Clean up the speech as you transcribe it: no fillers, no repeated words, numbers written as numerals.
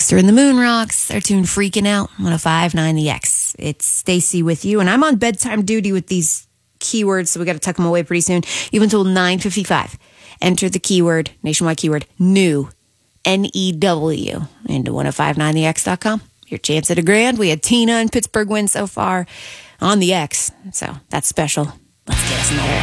Dexter and the Moon Rocks are tuned Freaking Out, 105.9 The X. It's Stacy with you, and I'm on bedtime duty with these keywords, so we got to tuck them away pretty soon. Even until 9:55. Enter the keyword, nationwide keyword, new, N-E-W, into 1059thex.com. Your chance at $1,000. We had Tina and Pittsburgh win so far on the X, so that's special. Let's get us another